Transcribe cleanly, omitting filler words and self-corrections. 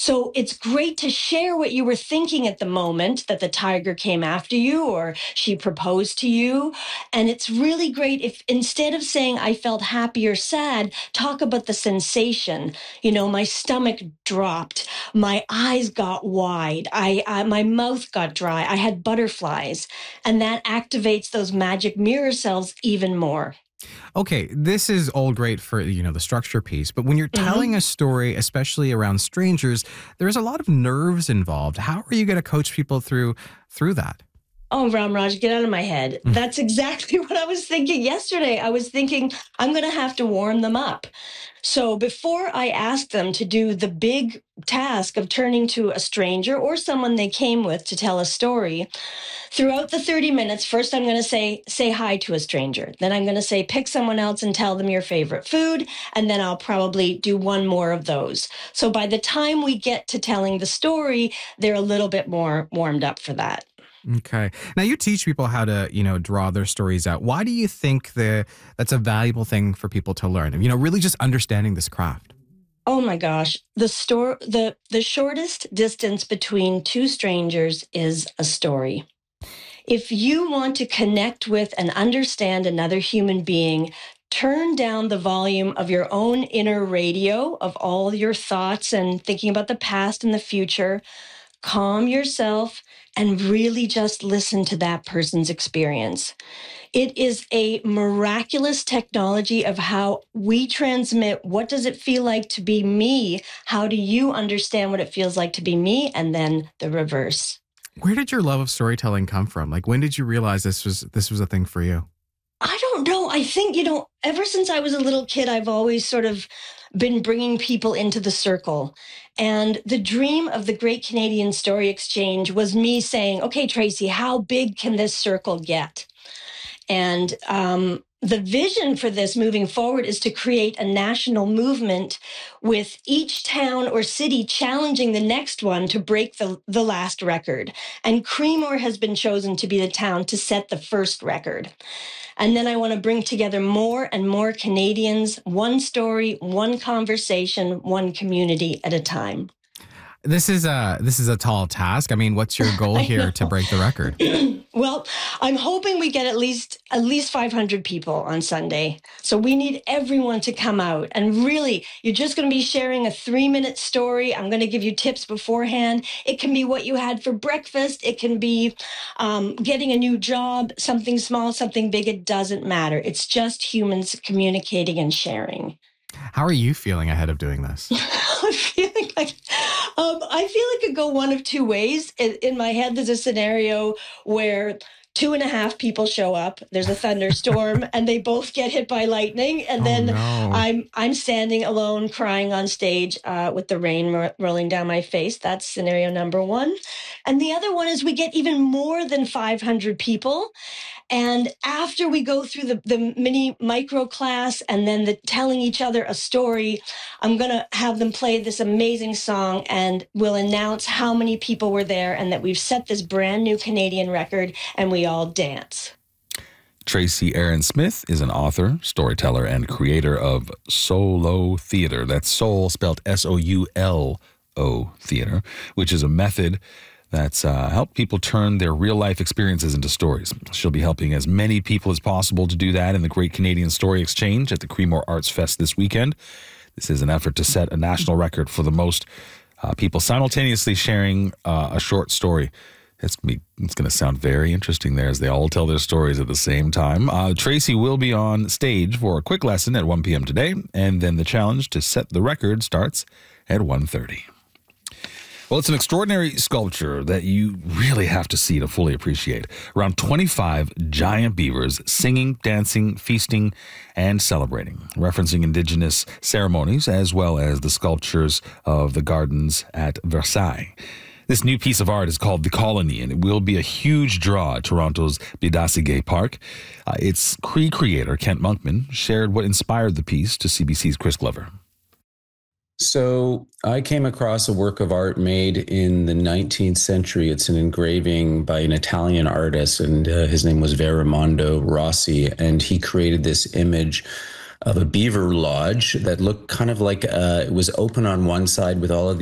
So it's great to share what you were thinking at the moment that the tiger came after you or she proposed to you. And it's really great if instead of saying I felt happy or sad, talk about the sensation. You know, my stomach dropped, my eyes got wide, my mouth got dry, I had butterflies, and that activates those magic mirror cells even more. Okay, this is all great for, the structure piece, but when you're Mm-hmm. telling a story, especially around strangers, there's a lot of nerves involved. How are you going to coach people through that? Oh, Ramraj, get out of my head. That's exactly what I was thinking yesterday. I was thinking I'm going to have to warm them up. So before I ask them to do the big task of turning to a stranger or someone they came with to tell a story, throughout the 30 minutes, first I'm going to say hi to a stranger. Then I'm going to say pick someone else and tell them your favorite food, and then I'll probably do one more of those. So by the time we get to telling the story, they're a little bit more warmed up for that. Okay. Now you teach people how to, draw their stories out. Why do you think that's a valuable thing for people to learn? Really just understanding this craft. Oh my gosh, the shortest distance between two strangers is a story. If you want to connect with and understand another human being, turn down the volume of your own inner radio of all your thoughts and thinking about the past and the future. Calm yourself and really just listen to that person's experience. It is a miraculous technology of how we transmit what does it feel like to be me? How do you understand what it feels like to be me? And then the reverse. Where did your love of storytelling come from? Like, when did you realize this was a thing for you? I don't know. I think, ever since I was a little kid, I've always sort of been bringing people into the circle. And the dream of the Great Canadian Story Exchange was me saying, okay, Tracy, how big can this circle get? And the vision for this moving forward is to create a national movement with each town or city challenging the next one to break the last record. And Creemore has been chosen to be the town to set the first record. And then I want to bring together more and more Canadians, one story, one conversation, one community at a time. This is a tall task. I mean, what's your goal here to break the record? Well, I'm hoping we get at least 500 people on Sunday. So we need everyone to come out. And really, you're just going to be sharing a 3-minute story. I'm going to give you tips beforehand. It can be what you had for breakfast. It can be getting a new job, something small, something big. It doesn't matter. It's just humans communicating and sharing. How are you feeling ahead of doing this? I'm feeling like I feel it could go one of two ways. In my head, there's a scenario where 2.5 people show up. There's a thunderstorm, and they both get hit by lightning. And then no. I'm standing alone, crying on stage with the rain rolling down my face. That's scenario number one. And the other one is we get even more than 500 people. And after we go through the mini micro class and then the telling each other a story, I'm going to have them play this amazing song and we'll announce how many people were there and that we've set this brand new Canadian record and we all dance. Tracy Aaron-Smith is an author, storyteller, and creator of Solo Theater. That's Soul spelled Soulo Theater, which is a method that's helped people turn their real-life experiences into stories. She'll be helping as many people as possible to do that in the Great Canadian Story Exchange at the Creemore Arts Fest this weekend. This is an effort to set a national record for the most people simultaneously sharing a short story. It's going to sound very interesting there as they all tell their stories at the same time. Tracy will be on stage for a quick lesson at 1 p.m. today, and then the challenge to set the record starts at 1:30. Well, it's an extraordinary sculpture that you really have to see to fully appreciate. Around 25 giant beavers singing, dancing, feasting, and celebrating, referencing Indigenous ceremonies as well as the sculptures of the gardens at Versailles. This new piece of art is called The Colony, and it will be a huge draw at Toronto's Bédasiguet Park. Its Cree creator, Kent Monkman, shared what inspired the piece to CBC's Chris Glover. So I came across a work of art made in the 19th century. It's an engraving by an Italian artist, and his name was Verimondo Rossi, and he created this image of a beaver lodge that looked kind of like it was open on one side with all of